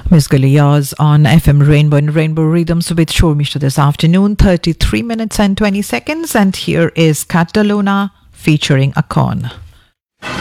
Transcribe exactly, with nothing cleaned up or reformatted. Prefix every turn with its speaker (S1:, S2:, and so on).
S1: Musically yours on F M Rainbow and Rainbow Rhythms with Shormisha this afternoon, thirty-three minutes and twenty seconds. And here is Catalona featuring Akon.